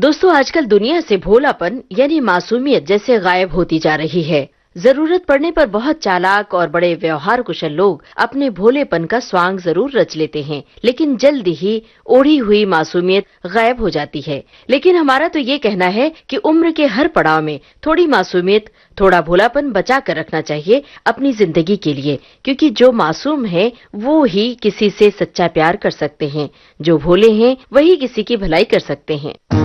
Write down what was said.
दोस्तों, आजकल दुनिया से भोलापन यानी मासूमियत जैसे गायब होती जा रही है। जरूरत पड़ने पर बहुत चालाक और बड़े व्यवहार कुशल लोग अपने भोलेपन का स्वांग जरूर रच लेते हैं, लेकिन जल्द ही ओढ़ी हुई मासूमियत गायब हो जाती है। लेकिन हमारा तो ये कहना है कि उम्र के हर पड़ाव में थोड़ी मासूमियत, थोड़ा भोलापन बचा कर रखना चाहिए अपनी जिंदगी के लिए, क्योंकि जो मासूम है वो ही किसी से सच्चा प्यार कर सकते हैं, जो भोले हैं वही किसी की भलाई कर सकते हैं।